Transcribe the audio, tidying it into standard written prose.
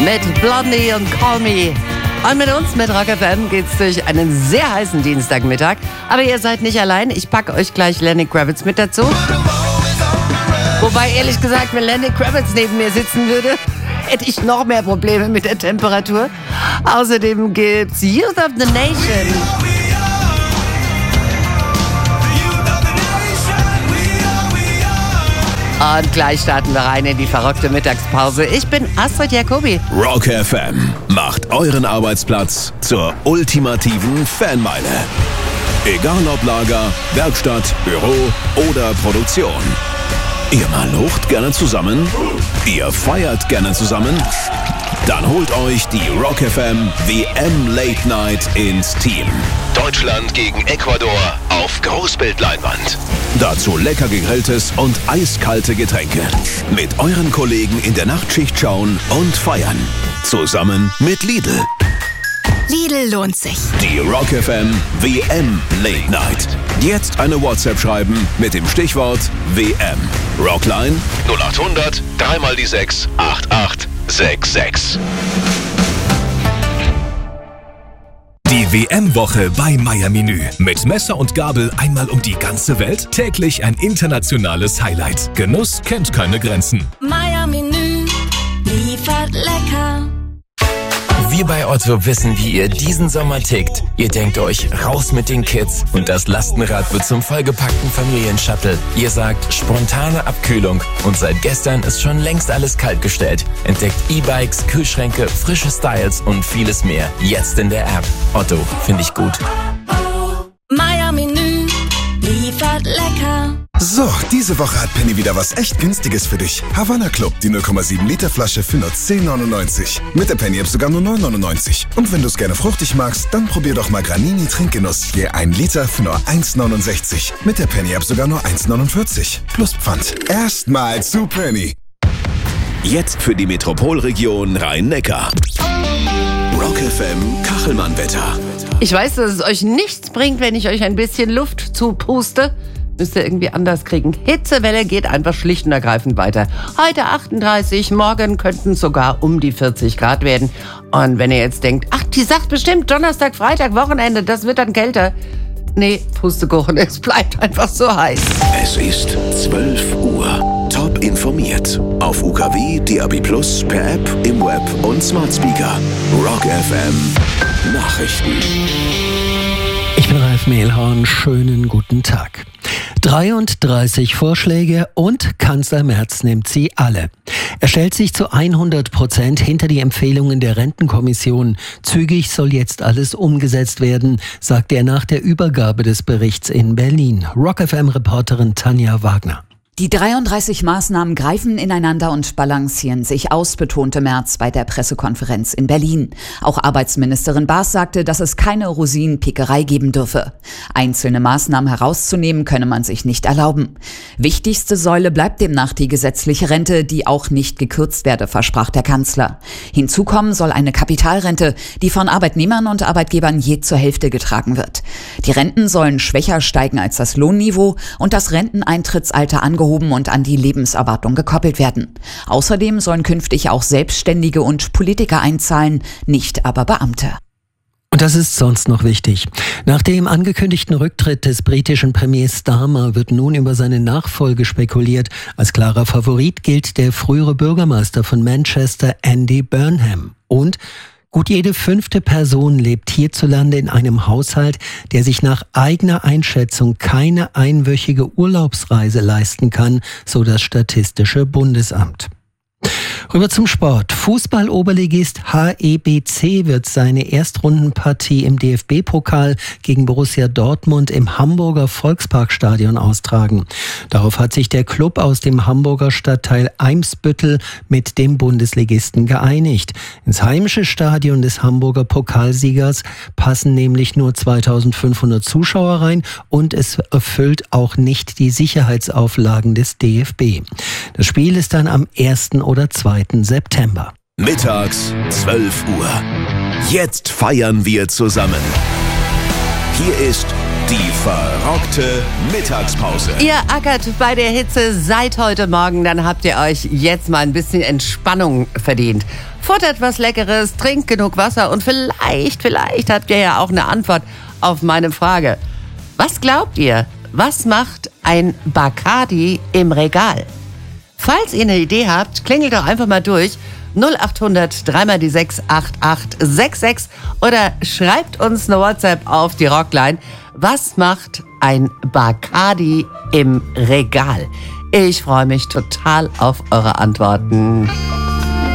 mit Blondie und Call Me. Und mit uns, mit Rock FM, geht's durch einen sehr heißen Dienstagmittag. Aber ihr seid nicht allein. Ich packe euch gleich Lenny Kravitz mit dazu. Wobei, ehrlich gesagt, wenn Lenny Kravitz neben mir sitzen würde, hätte ich noch mehr Probleme mit der Temperatur. Außerdem gibt's Youth of the Nation. Und gleich starten wir rein in die verrückte Mittagspause. Ich bin Astrid Jacobi. Rock FM macht euren Arbeitsplatz zur ultimativen Fanmeile. Egal ob Lager, Werkstatt, Büro oder Produktion. Ihr malucht gerne zusammen? Ihr feiert gerne zusammen? Dann holt euch die Rock FM WM Late Night ins Team. Deutschland gegen Ecuador auf Großbildleinwand. Dazu lecker gegrilltes und eiskalte Getränke. Mit euren Kollegen in der Nachtschicht schauen und feiern. Zusammen mit Lidl. Lidl lohnt sich. Die Rock FM WM Late Night. Jetzt eine WhatsApp schreiben mit dem Stichwort WM. Rockline 0800 3 die 6 8866. Die WM-Woche bei Meier Menü. Mit Messer und Gabel einmal um die ganze Welt. Täglich ein internationales Highlight. Genuss kennt keine Grenzen. Meier Menü liefert lecker. Wir bei Otto wissen, wie ihr diesen Sommer tickt. Ihr denkt euch, raus mit den Kids und das Lastenrad wird zum vollgepackten Familienshuttle. Ihr sagt, spontane Abkühlung und seit gestern ist schon längst alles kaltgestellt. Entdeckt E-Bikes, Kühlschränke, frische Styles und vieles mehr. Jetzt in der App. Otto, finde ich gut. Meier Menü liefert lecker. So, diese Woche hat Penny wieder was echt Günstiges für dich. Havana Club, die 0,7 Liter Flasche für nur 10,99. Mit der Penny-App sogar nur 9,99. Und wenn du es gerne fruchtig magst, dann probier doch mal Granini Trinkgenuss. Je 1 Liter für nur 1,69. Mit der Penny-App sogar nur 1,49. Plus Pfand. Erstmal zu Penny. Jetzt für die Metropolregion Rhein-Neckar. Rock FM Kachelmann-Wetter. Ich weiß, dass es euch nichts bringt, wenn ich euch ein bisschen Luft zupuste. Müsst ihr irgendwie anders kriegen. Hitzewelle geht einfach schlicht und ergreifend weiter. Heute 38, morgen könnten es sogar um die 40 Grad werden. Und wenn ihr jetzt denkt, ach, die sagt bestimmt Donnerstag, Freitag, Wochenende, das wird dann kälter. Nee, Pustekuchen, es bleibt einfach so heiß. Es ist 12 Uhr. Top informiert. Auf UKW, DAB+, per App, im Web und Smart Speaker. Rock FM Nachrichten. Ich bin Ralf Mehlhorn, schönen guten Tag. 33 Vorschläge und Kanzler Merz nimmt sie alle. Er stellt sich zu 100% hinter die Empfehlungen der Rentenkommission. Zügig soll jetzt alles umgesetzt werden, sagte er nach der Übergabe des Berichts in Berlin. Rock FM-Reporterin Tanja Wagner. Die 33 Maßnahmen greifen ineinander und balancieren sich aus, betonte Merz bei der Pressekonferenz in Berlin. Auch Arbeitsministerin Baas sagte, dass es keine Rosinenpickerei geben dürfe. Einzelne Maßnahmen herauszunehmen, könne man sich nicht erlauben. Wichtigste Säule bleibt demnach die gesetzliche Rente, die auch nicht gekürzt werde, versprach der Kanzler. Hinzu kommen soll eine Kapitalrente, die von Arbeitnehmern und Arbeitgebern je zur Hälfte getragen wird. Die Renten sollen schwächer steigen als das Lohnniveau und das Renteneintrittsalter angehoben und an die Lebenserwartung gekoppelt werden. Außerdem sollen künftig auch Selbstständige und Politiker einzahlen, nicht aber Beamte. Und das ist sonst noch wichtig. Nach dem angekündigten Rücktritt des britischen Premiers Starmer wird nun über seine Nachfolge spekuliert. Als klarer Favorit gilt der frühere Bürgermeister von Manchester, Andy Burnham. Und gut jede 5. Person lebt hierzulande in einem Haushalt, der sich nach eigener Einschätzung keine einwöchige Urlaubsreise leisten kann, so das Statistische Bundesamt. Rüber zum Sport. Fußball-Oberligist HEBC wird seine Erstrundenpartie im DFB-Pokal gegen Borussia Dortmund im Hamburger Volksparkstadion austragen. Darauf hat sich der Club aus dem Hamburger Stadtteil Eimsbüttel mit dem Bundesligisten geeinigt. Ins heimische Stadion des Hamburger Pokalsiegers passen nämlich nur 2500 Zuschauer rein und es erfüllt auch nicht die Sicherheitsauflagen des DFB. Das Spiel ist dann am 1. oder 2. September. Mittags 12 Uhr. Jetzt feiern wir zusammen. Hier ist die verrockte Mittagspause. Ihr ackert bei der Hitze seit heute Morgen, dann habt ihr euch jetzt mal ein bisschen Entspannung verdient. Futtert was Leckeres, trinkt genug Wasser und vielleicht habt ihr ja auch eine Antwort auf meine Frage. Was glaubt ihr, was macht ein Bacardi im Regal? Falls ihr eine Idee habt, klingelt doch einfach mal durch. 0800 3 die 6 8866 oder schreibt uns eine WhatsApp auf die Rockline. Was macht ein Bacardi im Regal? Ich freue mich total auf eure Antworten.